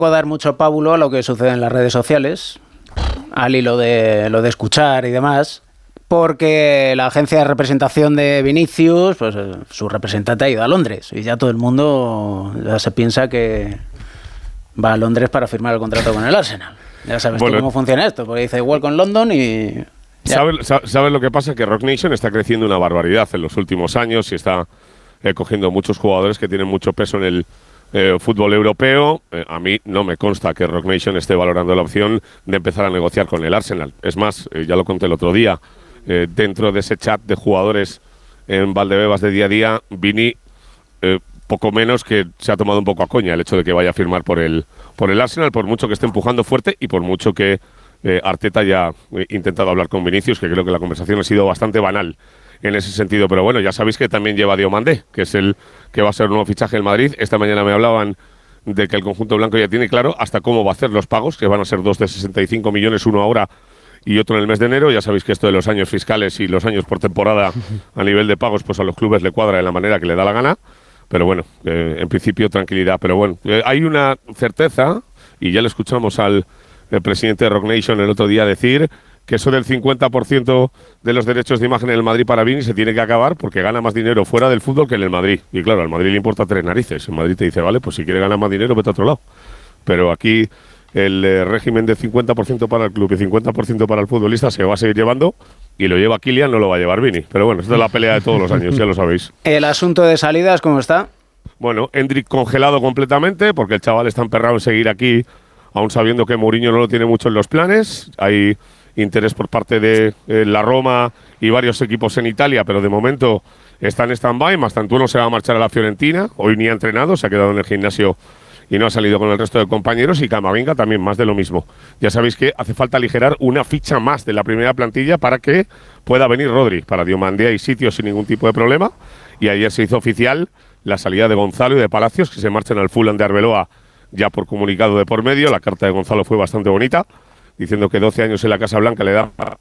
dar mucho pábulo a lo que sucede en las redes sociales, al hilo de lo de escuchar y demás, porque la agencia de representación de Vinicius, pues su representante ha ido a Londres y ya todo el mundo ya se piensa que va a Londres para firmar el contrato con el Arsenal. Ya sabes tú cómo funciona esto, porque dice Welcome London y... ¿Sabes lo que pasa? Que Rock Nation está creciendo una barbaridad en los últimos años y está cogiendo muchos jugadores que tienen mucho peso en el fútbol europeo. A mí no me consta que Rock Nation esté valorando la opción de empezar a negociar con el Arsenal. Es más, ya lo conté el otro día, dentro de ese chat de jugadores en Valdebebas de día a día, Vini poco menos que se ha tomado un poco a coña el hecho de que vaya a firmar por el Arsenal, por mucho que esté empujando fuerte y por mucho que Arteta haya intentado hablar con Vinicius, que creo que la conversación ha sido bastante banal en ese sentido. Pero bueno, ya sabéis que también lleva a Diomandé, que es el que va a ser un nuevo fichaje del Madrid. Esta mañana me hablaban de que el conjunto blanco ya tiene claro hasta cómo va a hacer los pagos, que van a ser 2 de 65 millones, uno ahora y otro en el mes de enero. Ya sabéis que esto de los años fiscales y los años por temporada a nivel de pagos, pues a los clubes le cuadra de la manera que le da la gana. Pero bueno, en principio tranquilidad. Pero bueno, hay una certeza, y ya le escuchamos al presidente de Rock Nation el otro día decir que eso del 50% de los derechos de imagen en el Madrid para Vini se tiene que acabar porque gana más dinero fuera del fútbol que en el Madrid. Y claro, al Madrid le importa 3 narices. El Madrid te dice, vale, pues si quiere ganar más dinero, vete a otro lado. Pero aquí el régimen de 50% para el club y 50% para el futbolista se va a seguir llevando, y lo lleva Kylian, no lo va a llevar Vini. Pero bueno, esta es la pelea de todos los años, ya lo sabéis. ¿El asunto de salidas cómo está? Bueno, Endrick congelado completamente porque el chaval está emperrado en seguir aquí, aún sabiendo que Mourinho no lo tiene mucho en los planes. Hay interés por parte de la Roma y varios equipos en Italia, pero de momento está en stand-by. Mastantuono se va a marchar a la Fiorentina, hoy ni ha entrenado, se ha quedado en el gimnasio y no ha salido con el resto de compañeros. Y Camavinga también, más de lo mismo. Ya sabéis que hace falta aligerar una ficha más de la primera plantilla para que pueda venir Rodri. Para Diomandé hay sitios sin ningún tipo de problema, y ayer se hizo oficial la salida de Gonzalo y de Palacios, que se marchan al Fulham de Arbeloa ya por comunicado de por medio. La carta de Gonzalo fue bastante bonita, diciendo que 12 años en la Casa Blanca le da para...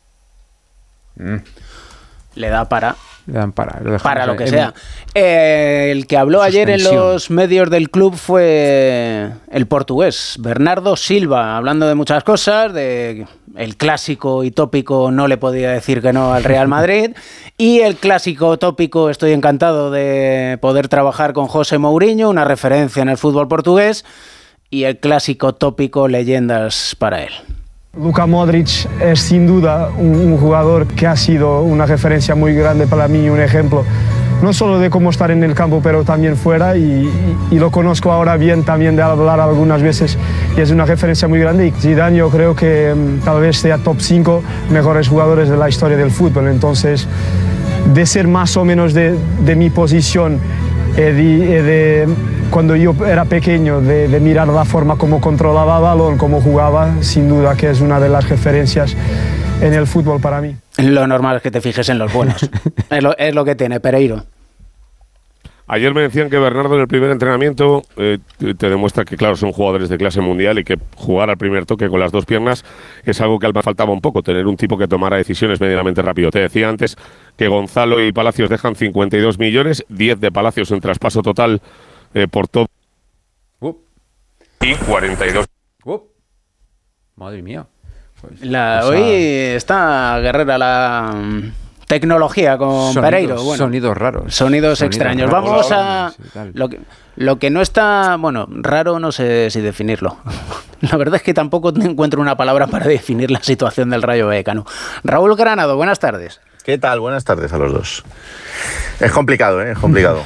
Le dan para lo que en, sea. El que habló ayer en los medios del club fue el portugués, Bernardo Silva, hablando de muchas cosas, de el clásico y tópico no le podía decir que no al Real Madrid, y el clásico tópico estoy encantado de poder trabajar con José Mourinho, una referencia en el fútbol portugués, y el clásico tópico leyendas para él. Luka Modric es sin duda un jugador que ha sido una referencia muy grande para mí, un ejemplo no solo de cómo estar en el campo, pero también fuera, y lo conozco ahora bien también de hablar algunas veces, y es una referencia muy grande. Y Zidane, yo creo que tal vez sea top 5 mejores jugadores de la historia del fútbol. Entonces, de ser más o menos de mi posición, cuando yo era pequeño, de mirar la forma como controlaba el balón, cómo jugaba, sin duda que es una de las referencias en el fútbol para mí. Lo normal es que te fijes en los buenos. es lo que tiene Pereiro. Ayer me decían que Bernardo en el primer entrenamiento te demuestra que, claro, son jugadores de clase mundial y que jugar al primer toque con las dos piernas es algo que al faltaba un poco, tener un tipo que tomara decisiones medianamente rápido. Te decía antes que Gonzalo y Palacios dejan 52 millones, 10 de Palacios en traspaso total por todo. Y 42. Madre mía. Pues, hoy está guerrera la tecnología con Pereiro. Bueno, sonidos raros. Sonidos extraños. Raros. Vamos a... Lo que no está... Bueno, raro no sé si definirlo. La verdad es que tampoco encuentro una palabra para definir la situación del Rayo Vallecano. Raúl Granado, buenas tardes. ¿Qué tal? Buenas tardes a los dos. Es complicado, ¿eh? Es complicado.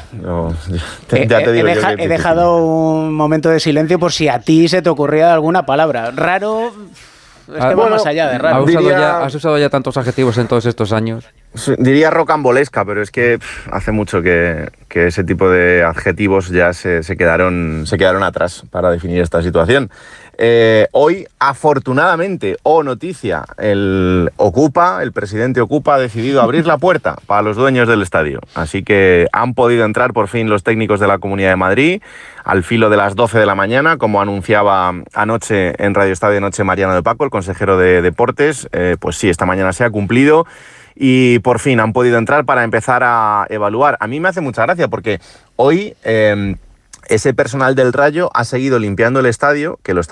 He dejado un momento de silencio por si a ti se te ocurría alguna palabra. Raro... va más allá de raro. ¿Has usado ya tantos adjetivos en todos estos años? Diría rocambolesca, pero es que hace mucho que ese tipo de adjetivos ya se quedaron atrás para definir esta situación. Hoy, afortunadamente, noticia, el presidente Ocupa ha decidido abrir la puerta para los dueños del estadio. Así que han podido entrar por fin los técnicos de la Comunidad de Madrid al filo de las 12 de la mañana, como anunciaba anoche en Radio Estadio Noche Mariano de Paco, el consejero de Deportes. Pues sí, esta mañana se ha cumplido y por fin han podido entrar para empezar a evaluar. A mí me hace mucha gracia porque hoy ese personal del Rayo ha seguido limpiando el estadio, que lo está